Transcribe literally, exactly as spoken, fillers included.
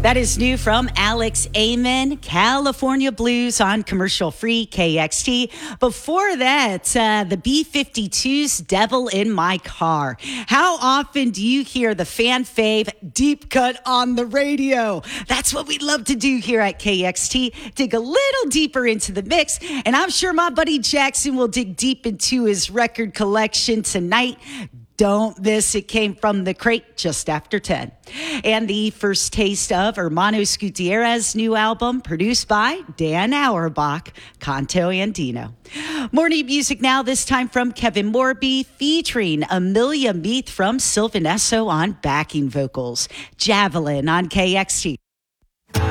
That is new from Alex Amen, California Blues on commercial free K X T. Before that, uh, the B fifty-two's Devil in My Car. How often do you hear the fan fave deep cut on the radio? That's what we love to do here at K X T. Dig a little deeper into the mix, and I'm sure my buddy Jackson will dig deep into his record collection tonight. Don't miss it. Came from the crate just after ten. And the first taste of Hermanos Gutierrez's new album, produced by Dan Auerbach, Canto Andino. Morning music now, this time from Kevin Morby, featuring Amelia Meath from Sylvan Esso on backing vocals. Javelin on K X T.